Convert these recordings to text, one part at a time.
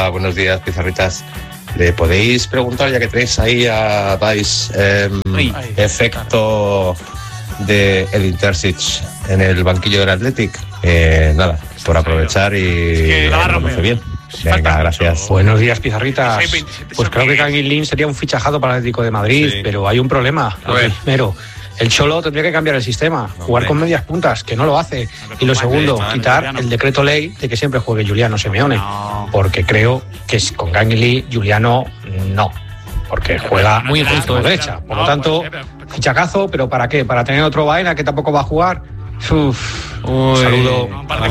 Hola, buenos días, pizarritas. ¿Le podéis preguntar, ya que tenéis ahí a Dice, efecto de Edin Terzic en el banquillo del Athletic? Nada, por aprovechar y lo hace bien. Venga, gracias. Buenos días, pizarritas. Pues creo que Kangin Lim sería un fichajazo para el Atlético de Madrid, pero hay un problema. Primero, el Cholo tendría que cambiar el sistema, jugar con medias puntas, que no lo hace. Y lo segundo, quitar el decreto ley de que siempre juegue Giuliano Simeone, porque creo que con Kangin Lim, Giuliano no, porque juega muy justo de derecha. Por lo tanto, fichacazo, pero ¿para qué? ¿Para tener otro Baena que tampoco va a jugar? Saludo.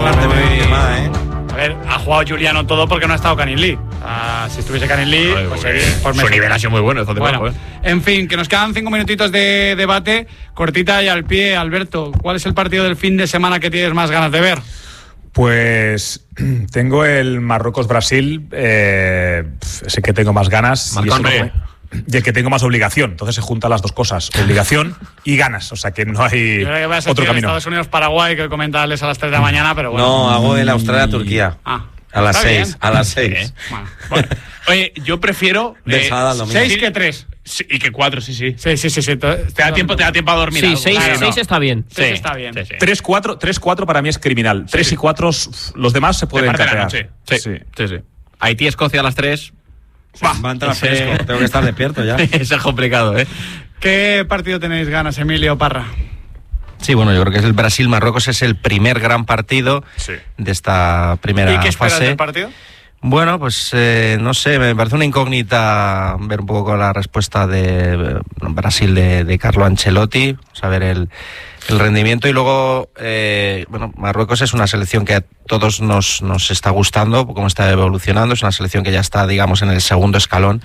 A ver, ha jugado Giuliano todo porque no ha estado Kangin Lim. Si estuviese Kangin Lim, pues su nivel ha sido muy bueno. En fin, que nos quedan 5 minutitos de debate. Cortita y al pie, Alberto. ¿Cuál es el partido del fin de semana que tienes más ganas de ver? Pues tengo el Marruecos-Brasil, ese que tengo más ganas. Y el que tengo más obligación. Entonces se juntan las dos cosas, obligación y ganas. O sea que no hay otro camino. Estados Unidos-Paraguay, que comentarles a las 3 de la mañana, pero bueno. No, hago el Australia-Turquía. A las 6. A las 6. Bueno. Oye, yo prefiero 6 que 3. Sí, y que 4, sí. Sí. Te da tiempo a dormir. Sí, 6 está bien. 6 está bien. 3-4 para mí es criminal. 3 y 4, los demás se pueden cargar. Sí. Haití-Escocia a las 3. Va a entrar fresco. Tengo que estar despierto ya. Eso es complicado, ¿eh? ¿Qué partido tenéis ganas, Emilio Parra? Sí, bueno, yo creo que es el Brasil-Marruecos, es el primer gran partido de esta primera fase. ¿Y qué esperas del partido? Bueno, pues no sé, me parece una incógnita ver un poco la respuesta de Brasil de Carlo Ancelotti, saber el rendimiento. Y luego, Marruecos es una selección que a todos nos está gustando, cómo está evolucionando. Es una selección que ya está, digamos, en el segundo escalón.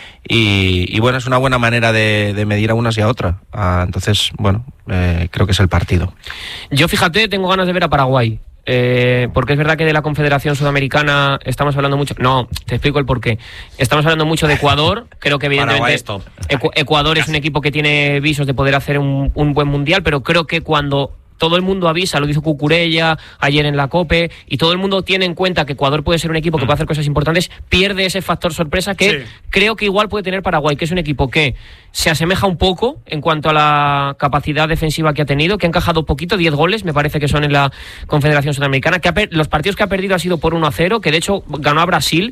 Y bueno, es una buena manera de medir a unas y a otras. Entonces, bueno, creo que es el partido. Yo, fíjate, tengo ganas de ver a Paraguay. Porque es verdad que de la Confederación Sudamericana estamos hablando mucho. No, te explico el porqué. Estamos hablando mucho de Ecuador. Creo que evidentemente Ecuador es un equipo que tiene visos de poder hacer un buen mundial, pero creo que cuando todo el mundo avisa, lo hizo Cucurella ayer en la COPE, y todo el mundo tiene en cuenta que Ecuador puede ser un equipo que puede hacer cosas importantes, pierde ese factor sorpresa que creo que igual puede tener Paraguay, que es un equipo que se asemeja un poco en cuanto a la capacidad defensiva que ha tenido, que ha encajado poquito, 10 goles me parece que son en la Confederación Sudamericana, que los partidos que ha perdido ha sido por 1-0, que de hecho ganó a Brasil,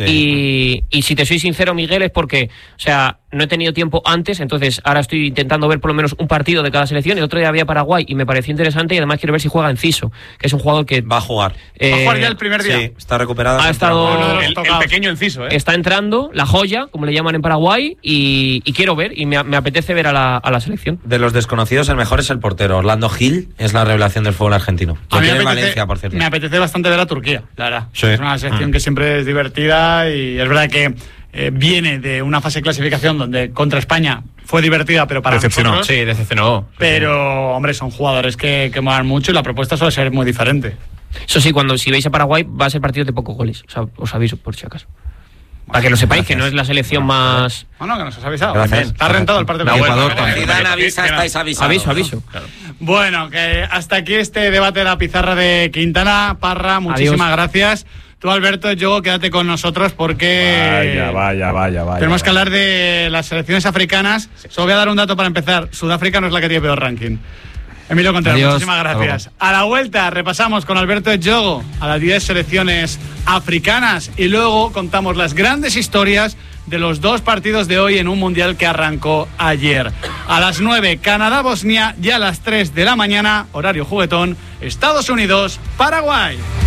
y si te soy sincero, Miguel, es porque, o sea, no he tenido tiempo antes, entonces ahora estoy intentando ver por lo menos un partido de cada selección. El otro día había Paraguay y me pareció interesante, y además quiero ver si juega Enciso, que es un jugador que va a jugar. ¿Va a jugar ya el primer día? Sí, está recuperado. Ha estado el pequeño Enciso, Está entrando, la joya, como le llaman en Paraguay, y quiero ver, y me apetece ver a la selección. De los desconocidos, el mejor es el portero. Orlando Gil es la revelación del fútbol argentino. A mí Valencia, por cierto. Me apetece bastante ver a Turquía, la verdad. Sí. Es una selección que siempre es divertida, y es verdad que viene de una fase de clasificación donde contra España fue divertida, pero para nosotros... Sí, decepcionó. Pero, hombre, son jugadores que molan mucho, y la propuesta suele ser muy diferente. Eso sí, si veis a Paraguay va a ser partido de pocos goles, o sea, os aviso por si acaso. Para que lo sepáis, que no es la selección más... Bueno, que nos has avisado. Gracias. Está rentado el partido. Si Dan avisa, estáis avisados. Aviso. Claro. Bueno, que hasta aquí este debate de la pizarra de Quintana. Parra, muchísimas gracias. Tú, Alberto, yo quédate con nosotros porque... Vaya. Tenemos que hablar de las selecciones africanas. Solo voy a dar un dato para empezar. Sudáfrica no es la que tiene peor ranking. Emilio Contreras, muchísimas gracias. A la vuelta repasamos con Alberto Yogo a las 10 selecciones africanas, y luego contamos las grandes historias de los 2 partidos de hoy en un mundial que arrancó ayer. A las 9, Canadá-Bosnia, y a las 3 de la mañana, horario juguetón, Estados Unidos-Paraguay.